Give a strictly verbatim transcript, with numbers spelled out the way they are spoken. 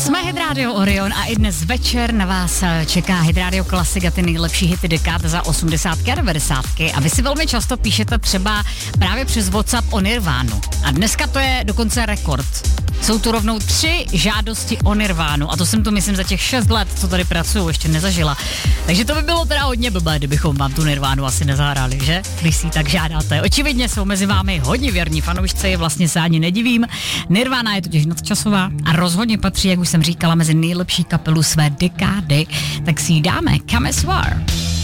Jsme Hit Radio Orion a i dnes večer na vás čeká Hit Radio Klasik a ty nejlepší hity dekád za osmdesátky a devadesátky. A vy si velmi často píšete třeba právě přes WhatsApp o Nirvánu. A dneska to je dokonce rekord. Jsou tu rovnou tři žádosti o Nirvánu a to jsem tu, myslím, za těch šest let, co tady pracuju, ještě nezažila. Takže to by bylo teda hodně blbé, kdybychom vám tu Nirvánu asi nezahráli, že? Když si tak žádáte. Očividně jsou mezi vámi hodně věrní fanoušci, vlastně se ani nedivím. Nirvana je totiž nadčasová a rozhodně patří, jak už jsem říkala, mezi nejlepší kapelu své dekády, tak si ji dáme. Come as you are.